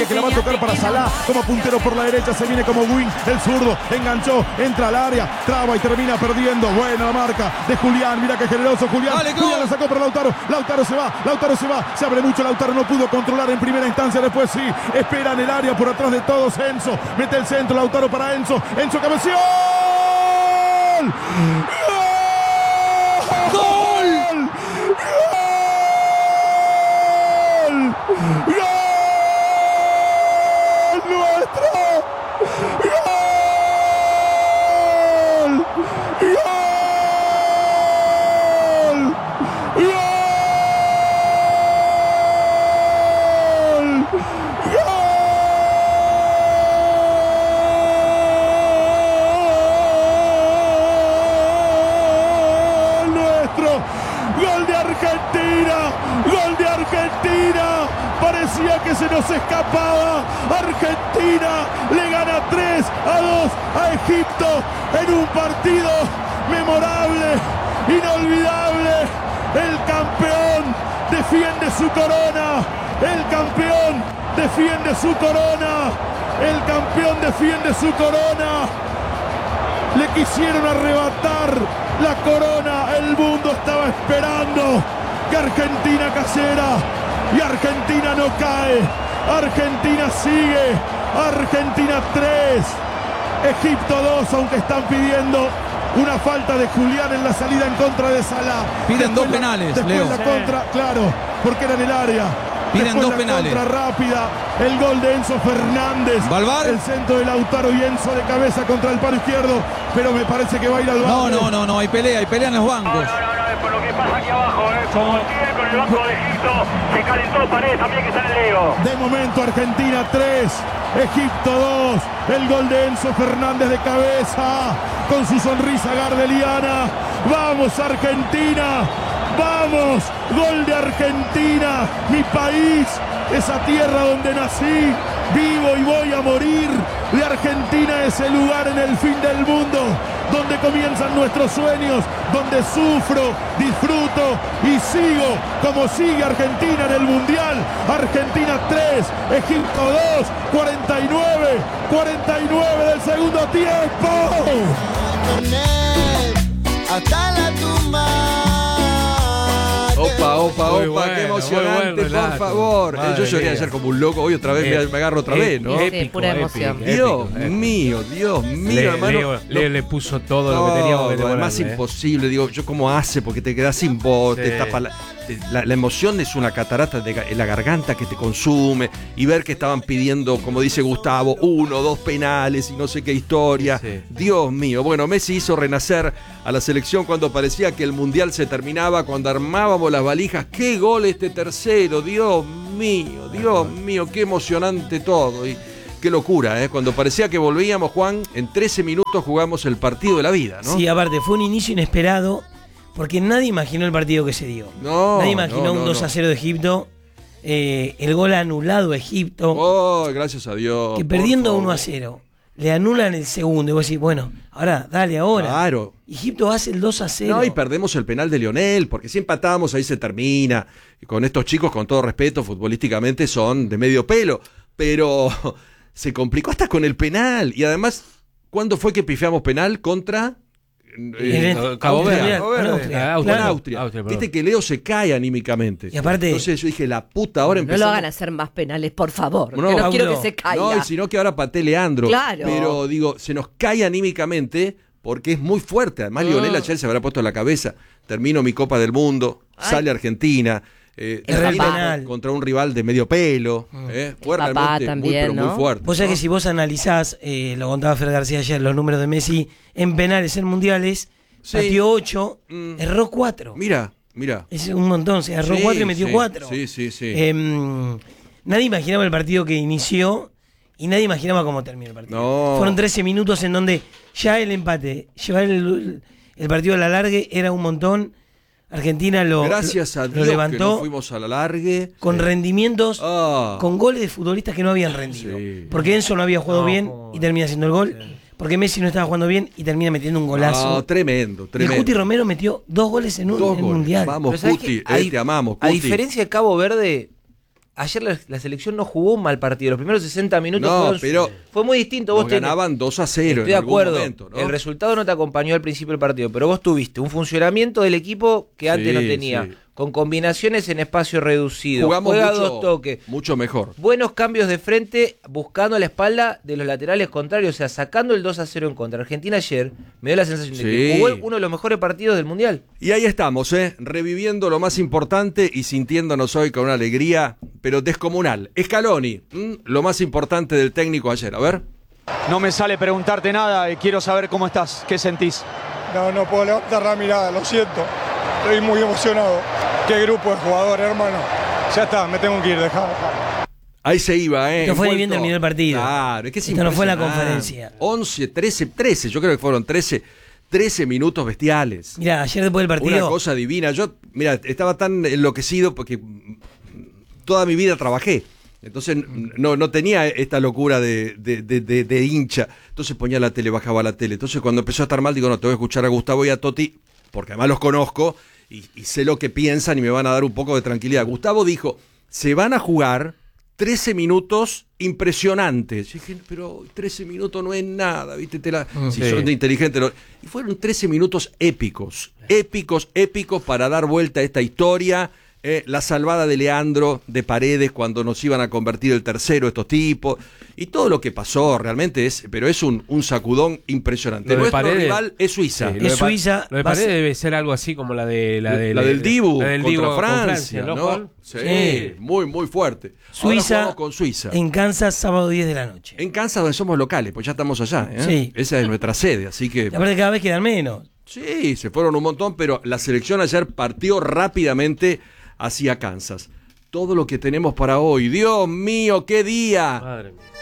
que la va a tocar para Salah. Como puntero por la derecha, se viene como wing. El zurdo enganchó, entra al área, traba y termina perdiendo. Buena la marca de Julián. Mira qué generoso Julián. Dale, Julián la sacó para Lautaro. Lautaro se va. Se abre mucho Lautaro. No pudo controlar en primera instancia. Después sí. Espera en el área por atrás de todos. Enzo. Mete el centro. Lautaro para Enzo. Enzo cabeció. ¡Gol! ¡Gol! ¡Gol! ¡Gol! ¡Nuestro! ¡Gol! ¡Gol! ¡Gol! ¡Gol de Argentina! ¡Gol de Argentina! Parecía que se nos escapaba. Argentina le gana 3-2 a Egipto en un partido memorable, inolvidable. El campeón defiende su corona. El campeón defiende su corona. El campeón defiende su corona. Le quisieron arrebatar la corona. El mundo estaba esperando que Argentina cayera. Y Argentina no cae. Argentina sigue. Argentina 3. Egipto 2, aunque están pidiendo una falta de Julián en la salida en contra de Salah. Piden dos penales, después Leo. la contra, claro, porque era en el área. Piden Después dos la penales. Contra rápida, el gol de Enzo Fernández. ¿Va al VAR? El centro de Lautaro y Enzo de cabeza contra el palo izquierdo, pero me parece que va a ir al VAR. No, hay pelea en los bancos. No, por lo que pasa aquí abajo, como sigue con el banco de Egipto, se calentó Paredes también que está en el Leo. De momento Argentina 3, Egipto 2, el gol de Enzo Fernández de cabeza, con su sonrisa gardeliana. ¡Vamos Argentina! ¡Vamos! Gol de Argentina, mi país, esa tierra donde nací, vivo y voy a morir. De Argentina, ese lugar en el fin del mundo, donde comienzan nuestros sueños, donde sufro, disfruto y sigo como sigue Argentina en el Mundial. Argentina 3, Egipto 2, 49 del segundo tiempo. Hasta la tumba. Opa, bueno, qué emocionante, muy buen relato. por favor. Madre Yo lloré mía. ayer como un loco, hoy otra vez me agarro otra vez, ¿no? Épico, pura emoción. Dios mío, hermano. Leo le puso todo lo que teníamos que Todo, además devolverle, imposible, digo, yo cómo hace, porque te quedas sin voz, Sí. te tapa la emoción es una catarata en la garganta que te consume, y ver que estaban pidiendo, como dice Gustavo, 1, 2 penales y no sé qué historia. Sí. Dios mío, bueno, Messi hizo renacer a la selección cuando parecía que el Mundial se terminaba, cuando armábamos las valijas. ¡Qué gol este tercero! Dios mío, qué emocionante todo. Y qué locura, ¿eh? Cuando parecía que volvíamos, Juan, en 13 minutos jugamos el partido de la vida, ¿no? Sí, aparte, fue un inicio inesperado, porque nadie imaginó el partido que se dio. Nadie imaginó un 2-0 de Egipto, el gol anulado a Egipto, Oh, gracias a Dios. que por perdiendo favor. 1-0, le anulan el segundo, y vos decís, bueno, ahora, dale ahora. Claro. Egipto hace el 2-0. No, y perdemos el penal de Lionel, porque si empatamos ahí se termina. Y con estos chicos, con todo respeto, futbolísticamente son de medio pelo, pero se complicó hasta con el penal. Y además, ¿cuándo fue que pifiamos penal contra Cabo Verde. Austria? Viste que Leo se cae anímicamente. Y aparte, entonces yo dije, la puta, ahora No empezamos. lo hagan hacer más penales, por favor. No, que no Paulo, quiero que se caiga. No, y sino que ahora patee Leandro. Claro. Pero digo, se nos cae anímicamente porque es muy fuerte. Además, Lionel ayer se habrá puesto en la cabeza. Termino mi Copa del Mundo, sale Argentina. penal. Contra un rival de medio pelo. Fue Papá realmente también, muy ¿no? fuerte. vos sabés ¿no? que si vos analizás, lo contaba Fer García ayer, los números de Messi en penales en mundiales, Sí. pateó 8, erró 4. Mira. Es un montón, se erró 4 y metió 4. Sí. Nadie imaginaba el partido que inició y nadie imaginaba cómo terminó el partido. No. Fueron 13 minutos en donde ya el empate, llevar el partido a la largue era un montón. Argentina Gracias a lo Dios que levantó nos fuimos a la largue. con rendimientos, Ah. con goles de futbolistas que no habían rendido. Sí. Porque Enzo no había jugado bien y termina haciendo el gol. Sí. Porque Messi no estaba jugando bien y termina metiendo un golazo. No, tremendo. Y Guti Romero metió 2 goles en un Dos goles. mundial. Vamos, Pero ¿sabés Cuti, qué? te amamos, A Cuti. diferencia de Cabo Verde, ayer la selección no jugó un mal partido. Los primeros 60 minutos fue muy distinto. Vos ganaban 2-0. Estoy de acuerdo. Momento, ¿no? El resultado no te acompañó al principio del partido, pero vos tuviste un funcionamiento del equipo que antes no tenía. Sí. Con combinaciones en espacio reducido. Juega mucho, 2 toques. Mucho mejor. Buenos cambios de frente, buscando la espalda de los laterales contrarios, o sea, sacando el 2-0 en contra. Argentina ayer me dio la sensación de que jugó uno de los mejores partidos del Mundial. Y ahí estamos, reviviendo lo más importante y sintiéndonos hoy con una alegría, pero descomunal. Scaloni, lo más importante del técnico ayer, a ver. No me sale preguntarte nada, quiero saber cómo estás, qué sentís. No puedo levantar la mirada, lo siento. Estoy muy emocionado. Qué grupo de jugadores, hermano. Ya está, me tengo que ir, dejar. Ahí se iba, No fue ni bien terminó el partido. Claro, es que esto no fue la conferencia. 11, 13, yo creo que fueron 13 minutos bestiales. Mira, ayer después del partido. Una cosa divina. Yo, estaba tan enloquecido porque toda mi vida trabajé. Entonces no tenía esta locura de hincha. Entonces ponía la tele, bajaba la tele. Entonces cuando empezó a estar mal, digo, no, tengo que escuchar a Gustavo y a Totti, porque además los conozco y sé lo que piensan y me van a dar un poco de tranquilidad. Gustavo dijo, se van a jugar 13 minutos impresionantes. Yo dije, pero 13 minutos no es nada, ¿viste? Si son de inteligentes. Y fueron 13 minutos épicos para dar vuelta a esta historia. La salvada de Leandro de Paredes cuando nos iban a convertir el tercero estos tipos y todo lo que pasó realmente es un sacudón impresionante. Nuestro rival es Suiza. Sí, Suiza. Lo de Paredes debe ser algo así como la del Dibu contra Francia, ¿no? Sí, muy fuerte. Suiza con Suiza en Kansas, sábado 10 de la noche. En Kansas, donde somos locales, pues ya estamos allá. Sí. Esa es nuestra sede, así que. Aparte cada vez quedan menos. Sí, se fueron un montón, pero la selección ayer partió rápidamente hacia Kansas. Todo lo que tenemos para hoy. Dios mío, qué día. Madre mía.